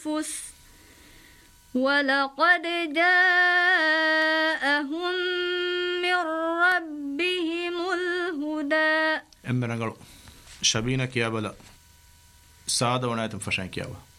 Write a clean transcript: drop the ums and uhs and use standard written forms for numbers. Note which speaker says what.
Speaker 1: الأنفس ولقد جاءهم من ربهم الهدى.
Speaker 2: أمرنغلو شبينا كيابلا سادة ونايتم فشان كيابا